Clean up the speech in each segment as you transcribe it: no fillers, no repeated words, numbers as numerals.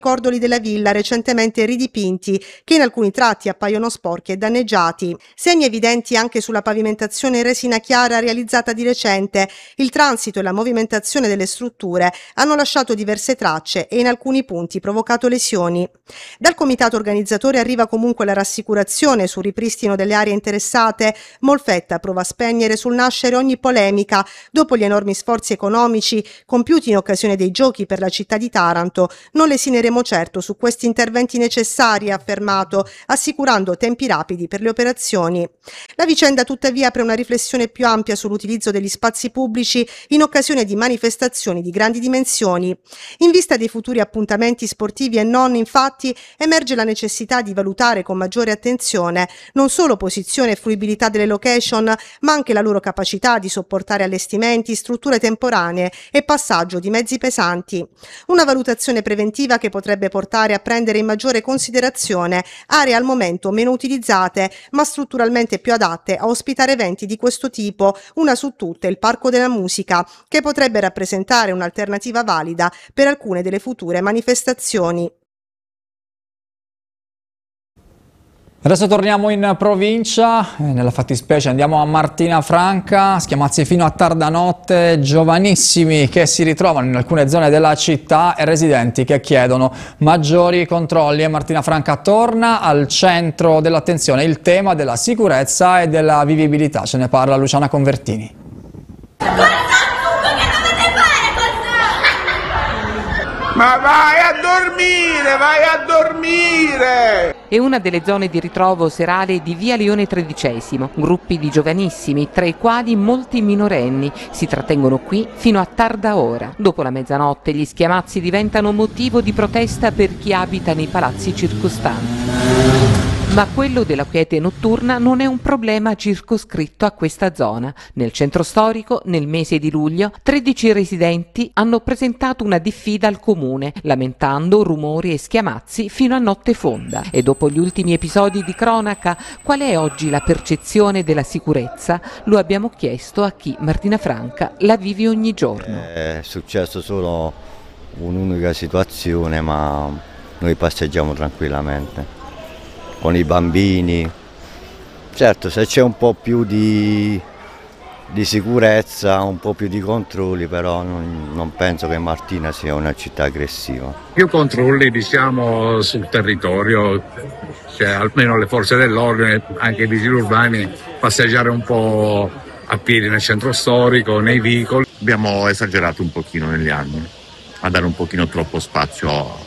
cordoli della villa recentemente ridipinti, che in alcuni tratti appaiono sporchi e danneggiati. Segni evidenti anche sulla pavimentazione in resina chiara realizzata di recente. Il transito e la movimentazione delle strutture hanno lasciato diverse tracce e in alcuni punti provocato lesioni. Dal comitato organizzatore arriva comunque la rassicurazione sul ripristino delle aree interessate. Molfetta prova a spegnere sul nascere ogni polemica. Dopo gli enormi sforzi economici compiuti in occasione dei giochi per la città di Taranto, non lesineremo certo su questi interventi necessari, ha affermato, assicurando tempi rapidi per le operazioni. La vicenda tuttavia apre una riflessione più ampia sull'utilizzo degli spazi pubblici in occasione di manifestazioni di grandi dimensioni. In vista dei futuri appuntamenti sportivi e non, infatti, emerge la necessità di valutare con maggiore attenzione non solo posizione e fruibilità delle location, ma anche la loro capacità di sopportare allestimenti, strutture temporanee e passaggio di mezzi pesanti. Una valutazione preventiva che potrebbe portare a prendere in maggiore considerazione aree al momento meno utilizzate, ma strutturalmente più adatte a ospitare eventi di questo tipo, una su tutte il Parco della Musica, che potrebbe rappresentare un'alternativa valida per alcune delle future manifestazioni. Adesso torniamo in provincia, nella fattispecie andiamo a Martina Franca, schiamazzi fino a tarda notte, giovanissimi che si ritrovano in alcune zone della città e residenti che chiedono maggiori controlli. E Martina Franca torna al centro dell'attenzione il tema della sicurezza e della vivibilità. Ce ne parla Luciana Convertini. Ma vai a dormire! È una delle zone di ritrovo serale di via Leone XIII. Gruppi di giovanissimi, tra i quali molti minorenni, si trattengono qui fino a tarda ora. Dopo la mezzanotte gli schiamazzi diventano motivo di protesta per chi abita nei palazzi circostanti. Ma quello della quiete notturna non è un problema circoscritto a questa zona. Nel centro storico, nel mese di luglio, 13 residenti hanno presentato una diffida al comune, lamentando rumori e schiamazzi fino a notte fonda. E dopo gli ultimi episodi di cronaca, qual è oggi la percezione della sicurezza? Lo abbiamo chiesto a chi Martina Franca la vive ogni giorno. È successo solo un'unica situazione, ma noi passeggiamo tranquillamente con i bambini. Certo, se c'è un po' più di sicurezza, un po' più di controlli, però non penso che Martina sia una città aggressiva. Più controlli, diciamo, sul territorio, cioè almeno le forze dell'ordine, anche i vigili urbani, passeggiare un po' a piedi nel centro storico, nei vicoli. Abbiamo esagerato un pochino negli anni, a dare un pochino troppo spazio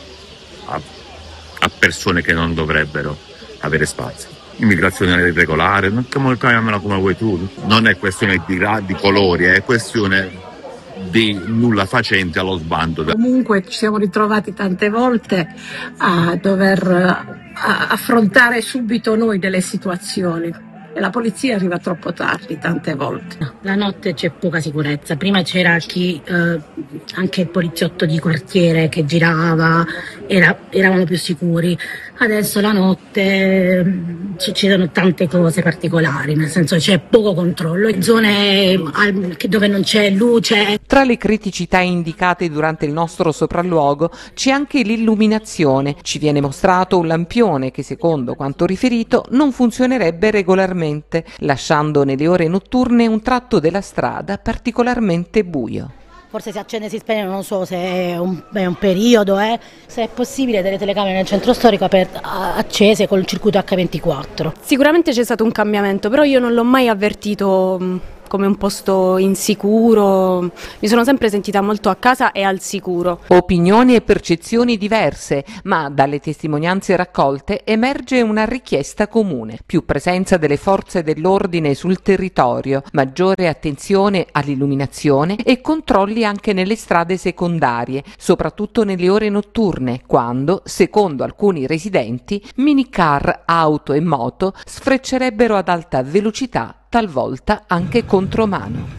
a persone che non dovrebbero avere spazio. Immigrazione irregolare, chiamiamola come vuoi tu, non è questione di colori, è questione di nulla facente allo sbando. Comunque ci siamo ritrovati tante volte a dover affrontare subito noi delle situazioni. E la polizia arriva troppo tardi tante volte. No, la notte c'è poca sicurezza. Prima c'era chi, anche il poliziotto di quartiere che girava, eravamo più sicuri. Adesso la notte succedono tante cose particolari, nel senso c'è poco controllo, zone dove non c'è luce. Tra le criticità indicate durante il nostro sopralluogo c'è anche l'illuminazione. Ci viene mostrato un lampione che, secondo quanto riferito, non funzionerebbe regolarmente, lasciando nelle ore notturne un tratto della strada particolarmente buio. Forse si accende e si spegne, non so se è un periodo, se è possibile delle telecamere nel centro storico accese col circuito H24. Sicuramente c'è stato un cambiamento, però io non l'ho mai avvertito come un posto insicuro, mi sono sempre sentita molto a casa e al sicuro. Opinioni e percezioni diverse, ma dalle testimonianze raccolte emerge una richiesta comune: più presenza delle forze dell'ordine sul territorio, maggiore attenzione all'illuminazione e controlli anche nelle strade secondarie, soprattutto nelle ore notturne, quando, secondo alcuni residenti, minicar, auto e moto sfreccerebbero ad alta velocità, talvolta anche contromano.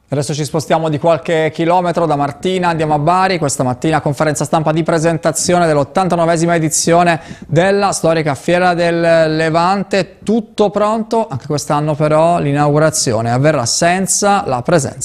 Adesso ci spostiamo di qualche chilometro da Martina, andiamo a Bari. Questa mattina conferenza stampa di presentazione dell'89esima edizione della storica Fiera del Levante. Tutto pronto, anche quest'anno però l'inaugurazione avverrà senza la presenza